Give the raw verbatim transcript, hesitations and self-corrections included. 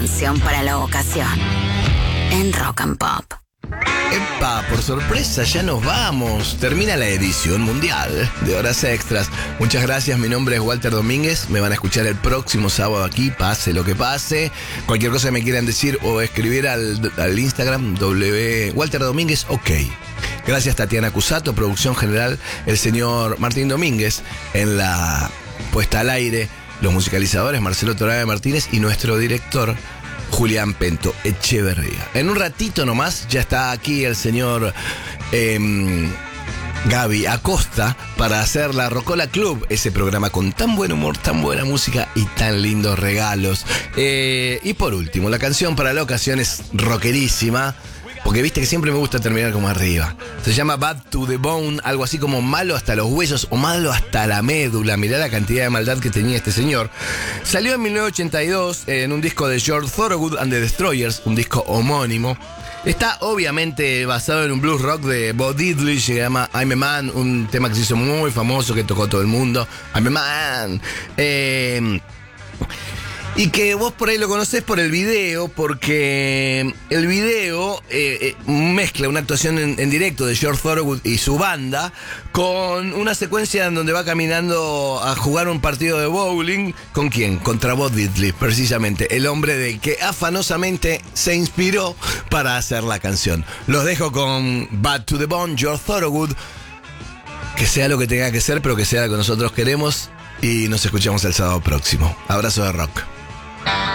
canción para la ocasión en Rock and Pop. Epa, por sorpresa ya nos vamos. Termina la edición mundial de Horas Extras. Muchas gracias, mi nombre es Walter Domínguez. Me van a escuchar el próximo sábado aquí, pase lo que pase. Cualquier cosa que me quieran decir o escribir al, al Instagram, w Walter Domínguez, ok. Gracias Tatiana Cusato, producción general, el señor Martín Domínguez en la puesta al aire, los musicalizadores Marcelo Torabe Martínez y nuestro director Julián Pento Echeverría. En un ratito nomás ya está aquí el señor eh, Gaby Acosta para hacer la Rocola Club, ese programa con tan buen humor, tan buena música y tan lindos regalos. Eh, y por último, la canción para la ocasión es rockerísima, porque viste que siempre me gusta terminar como arriba. Se llama Bad to the Bone, algo así como malo hasta los huesos o malo hasta la médula. Mirá la cantidad de maldad que tenía este señor. Salió en mil novecientos ochenta y dos en un disco de George Thorogood and the Destroyers, un disco homónimo. Está obviamente basado en un blues rock de Bo Diddley, que se llama I'm a Man, un tema que se hizo muy famoso, que tocó todo el mundo. I'm a Man. Eh... Y que vos por ahí lo conocés por el video, porque el video eh, eh, mezcla una actuación en, en directo de George Thorogood y su banda con una secuencia en donde va caminando a jugar un partido de bowling. ¿Con quién? Contra Bo Diddley, precisamente, el hombre del que afanosamente se inspiró para hacer la canción. Los dejo con Bad to the Bone, George Thorogood. Que sea lo que tenga que ser, pero que sea lo que nosotros queremos. Y nos escuchamos el sábado próximo. Abrazo de rock.